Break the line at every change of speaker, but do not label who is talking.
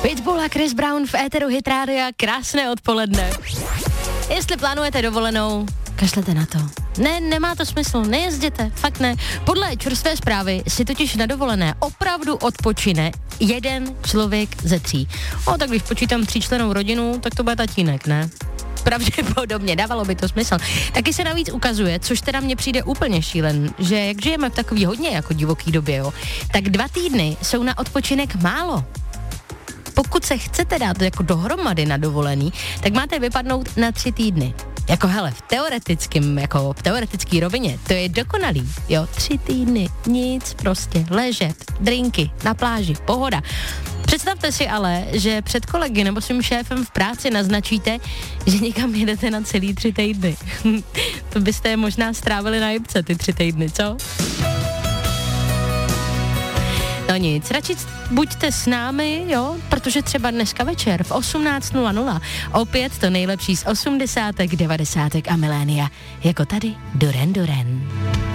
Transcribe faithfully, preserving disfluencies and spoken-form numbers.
Pitbull a Chris Brown v éteru Hit Rádia, krásné odpoledne. Jestli plánujete dovolenou, kašlete na to. Ne, nemá to smysl, nejezděte, fakt ne. Podle čerstvé zprávy si totiž na dovolené opravdu odpočine jeden člověk ze tří. O, tak když počítám tříčlennou rodinu, tak to bude tatínek, ne? Pravděpodobně, dávalo by to smysl. Taky se navíc ukazuje, což teda mně přijde úplně šílen, že jak žijeme v takový hodně jako divoký době, jo, tak dva týdny jsou na odpočinek málo. Pokud se chcete dát jako dohromady na dovolený, tak máte vypadnout na tři týdny. Jako hele, v teoretickém, jako v teoretický rovině, to je dokonalý, jo, tři týdny, nic prostě, ležet, drinky, na pláži, pohoda. Představte si ale, že před kolegy nebo svým šéfem v práci naznačíte, že někam jedete na celý tři týdny. To byste je možná strávili na jibce ty tři týdny, co? No nic, radši buďte s námi, jo, protože třeba dneska večer v osmnáct nula nula opět to nejlepší z osmdesátek, devadesátek a milénia, jako tady Duran Duran.